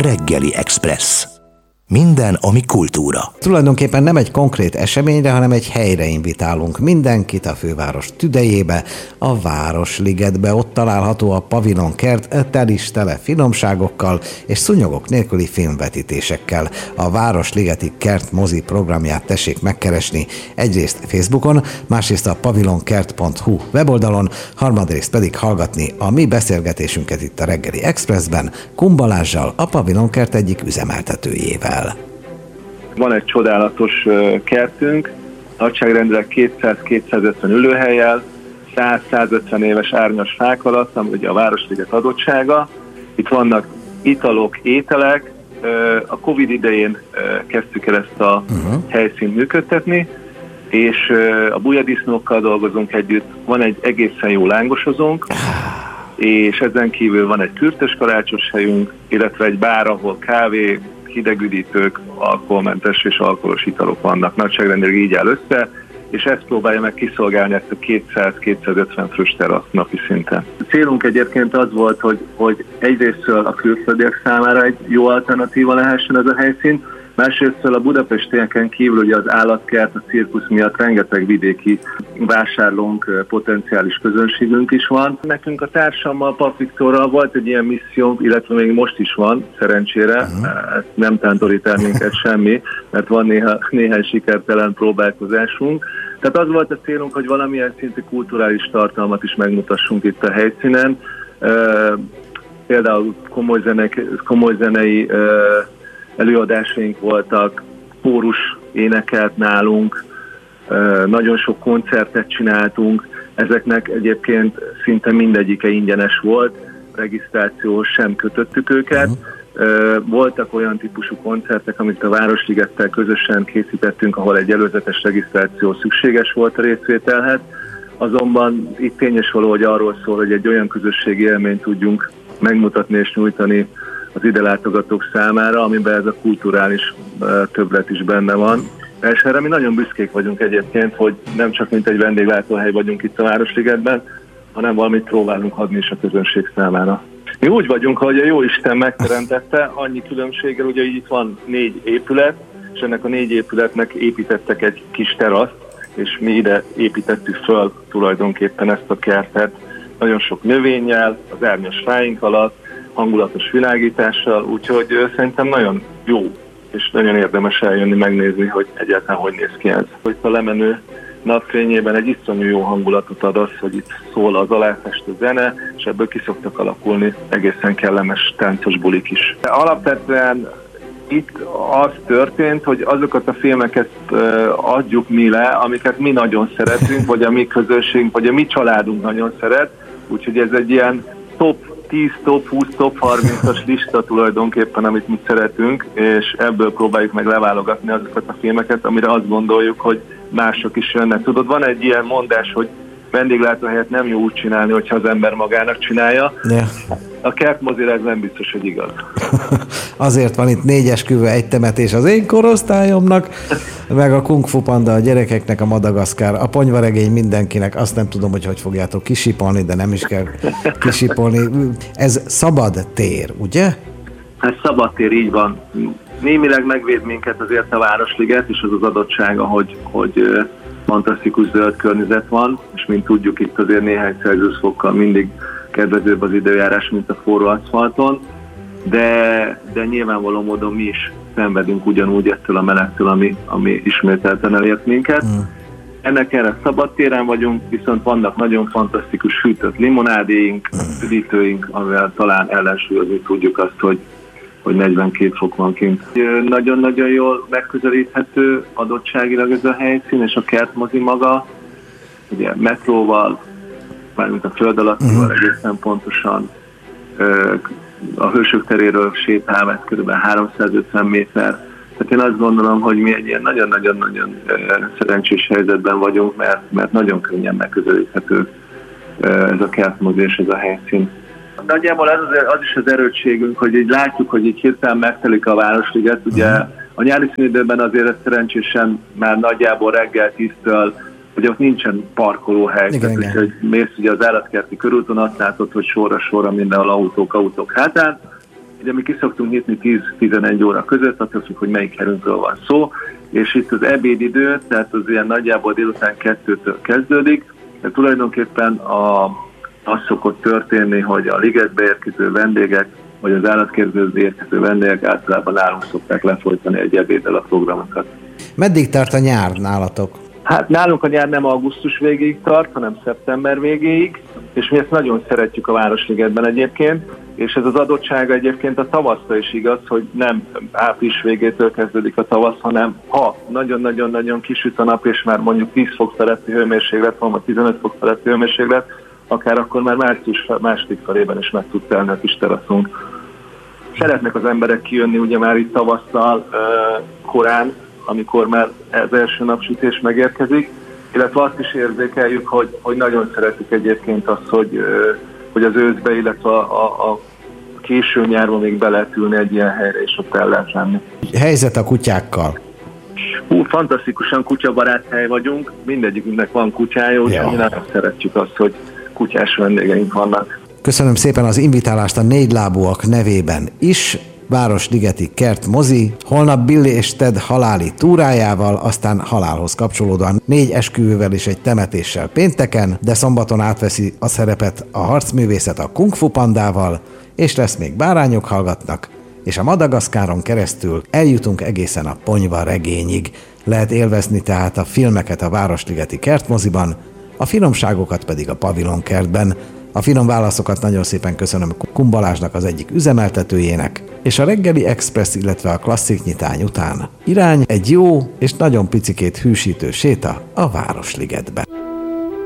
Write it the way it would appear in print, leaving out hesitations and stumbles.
Reggeli Express. Minden, ami kultúra. Tulajdonképpen nem egy konkrét eseményre, hanem egy helyre invitálunk mindenkit a főváros tüdejébe, a Városligetbe. Ott található a Pavilon kert, tele finomságokkal és szúnyogok nélküli filmvetítésekkel. A Városligeti Kert mozi programját tessék megkeresni egyrészt Facebookon, másrészt a pavilonkert.hu weboldalon, harmadrészt pedig hallgatni a mi beszélgetésünket itt a Reggeli Expressben Kun Balázssal, a Pavilon Kert egyik üzemeltetőjével. Van egy csodálatos kertünk, nagyságrendileg 200-250 ülőhellyel, 100-150 éves árnyas fák alatt, ami ugye a Városliget adottsága. Itt vannak italok, ételek. A Covid idején kezdtük el ezt a helyszínt működtetni, és a bujadisznókkal dolgozunk együtt. Van egy egészen jó lángosozónk, és ezen kívül van egy kürtös karácsos helyünk, illetve egy bár, ahol kávé, hidegüdítők, alkoholmentes és alkoholos italok vannak. Nagyságrendileg így áll össze, és ezt próbálja meg kiszolgálni, ezt a 200-250 fős teraszt napi szinten. A célunk egyébként az volt, hogy egyrésztről a külföldiek számára egy jó alternatíva lehessen ez a helyszín, másrésztről a budapestieken kívül ugye az állatkert, a cirkusz miatt rengeteg vidéki vásárlónk, potenciális közönségünk is van. Nekünk a társammal, Pap Viktorral volt egy ilyen missziónk, illetve még most is van, szerencsére, nem tántorít el minket semmi, mert van néhány sikertelen próbálkozásunk. Tehát az volt a célunk, hogy valamilyen szintű kulturális tartalmat is megmutassunk itt a helyszínen. Például komoly zenei előadásaink voltak, kórus énekelt nálunk, nagyon sok koncertet csináltunk, ezeknek egyébként szinte mindegyike ingyenes volt, regisztrációhoz sem kötöttük őket. Voltak olyan típusú koncertek, amit a Városligettel közösen készítettünk, ahol egy előzetes regisztráció szükséges volt a részvételhez, azonban itt tényes való, hogy arról szól, hogy egy olyan közösségi élményt tudjunk megmutatni és nyújtani az ide látogatók számára, amiben ez a kulturális többlet is benne van. És erre mi nagyon büszkék vagyunk egyébként, hogy nem csak mint egy vendéglátóhely vagyunk itt a Városligetben, hanem valamit próbálunk adni is a közönség számára. Mi úgy vagyunk, hogy a Jóisten megteremtette, annyi különbséggel, ugye itt van 4 épület, és ennek a 4 épületnek építettek egy kis teraszt, és mi ide építettük föl tulajdonképpen ezt a kertet, nagyon sok növényel, az árnyas fáink alatt, hangulatos világítással, úgyhogy szerintem nagyon jó, és nagyon érdemes eljönni, megnézni, hogy egyáltalán hogy néz ki ez. Hogy a lemenő napfényében egy iszonyú jó hangulatot ad az, hogy itt szól az alátestő zene, és ebből ki szoktak alakulni egészen kellemes táncos bulik is. Alapvetően itt az történt, hogy azokat a filmeket adjuk mi le, amiket mi nagyon szeretünk, vagy a mi közösségünk, vagy a mi családunk nagyon szeret, úgyhogy ez egy ilyen top 10, top 20, top 30-as lista tulajdonképpen, amit mi szeretünk, és ebből próbáljuk meg leválogatni azokat a filmeket, amire azt gondoljuk, hogy mások is jönnek. Tudod, van egy ilyen mondás, hogy vendéglátóhelyet nem jó úgy csinálni, hogyha az ember magának csinálja. Yeah. A kertmozira ez nem biztos, hogy igaz. Azért van itt 4 esküvő, 1 temetés az én korosztályomnak, meg a Kung Fu Panda a gyerekeknek, a Madagaszkár, a Ponyvaregény mindenkinek. Azt nem tudom, hogy fogjátok kisipolni, de nem is kell kisipolni. Ez szabad tér, ugye? Ez szabad tér, így van. Némileg megvéd minket azért a Városliget, és az az adottsága, hogy fantasztikus zöld környezet van, és mint tudjuk, itt azért néhány Celsius fokkal mindig kedvezőbb az időjárás, mint a forró aszfalton, de nyilvánvaló módon mi is szenvedünk ugyanúgy ettől a melegtől, ami ismételten elért minket. Ennek erre szabadtéren vagyunk, viszont vannak nagyon fantasztikus hűtött limonádéink, üdítőink, amivel talán ellensúlyozni tudjuk azt, hogy 42 fok van kint. Nagyon-nagyon jól megközelíthető adottságilag ez a helyszín, és a kertmozi maga, ugye metróval, mármint a föld alattival egészen pontosan, a Hősök teréről sétálva, ez kb. 350 méter. Tehát én azt gondolom, hogy mi egy ilyen nagyon-nagyon-nagyon szerencsés helyzetben vagyunk, mert nagyon könnyen megközelíthető ez a kertmozi és ez a helyszín. Nagyjából az is az erősségünk, hogy így látjuk, hogy így hirtelen megtelik a Városliget. Ugye a nyári szünidőben azért szerencsésen már nagyjából reggel 10-től, hogy ott nincsen parkolóhely. Úgyhogy mész ugye az állatkerti körúton, azt látod, hogy sorra mindenhol autók hátán, Ugye mi ki szoktunk nyitni 10-11 óra között, attól függ, hogy melyik helyünkről van szó, és itt az ebédidő, tehát az ilyen nagyjából délután 2-től kezdődik, de tulajdonképpen az szokott történni, hogy a ligetbe érkező vendégek, vagy az állatkertből érkező vendégek általában nálunk szokták lefolytani egy ebéddel a programokat. Meddig tart a nyár nálatok? Hát nálunk a nyár nem augusztus végéig tart, hanem szeptember végéig, és mi ezt nagyon szeretjük a Városligetben egyébként, és ez az adottsága egyébként a tavaszra is igaz, hogy nem április végétől kezdődik a tavasz, hanem ha nagyon-nagyon-nagyon kisüt a nap, és már mondjuk 10 fok feletti hőmérséklet van, vagy 15 fok feletti hőmérséklet, akár akkor már március második felében is meg tud telni a kis teraszunk. Szeretnek az emberek kijönni ugye már itt tavasszal korán, amikor már az első napsütés megérkezik, illetve azt is érzékeljük, hogy nagyon szeretik egyébként azt, hogy az őszbe, illetve a késő nyárban még be lehet ülni egy ilyen helyre, és ott el lehet lenni. Helyzet a kutyákkal? Fantasztikusan kutyabarát hely vagyunk, mindegyikünknek van kutyája, úgyhogy mi nagyon szeretjük azt, hogy kutyás vendégeink vannak. Köszönöm szépen az invitálást a Négylábúak nevében is. Városligeti Kert mozi, holnap Billy és Ted haláli túrájával, aztán halálhoz kapcsolódóan 4 esküvővel és egy temetéssel pénteken, de szombaton átveszi a szerepet a harcművészet a Kung Fu Pandával, és lesz még Bárányok hallgatnak, és a Madagaszkáron keresztül eljutunk egészen a Ponyva regényig. Lehet élvezni tehát a filmeket a Városligeti Kert moziban, a finomságokat pedig a Pavilon Kertben. A finom válaszokat nagyon szépen köszönöm Kun Balázsnak, az egyik üzemeltetőjének, és a reggeli express, illetve a klasszik nyitány után irány egy jó és nagyon picikét hűsítő séta a Városligetbe.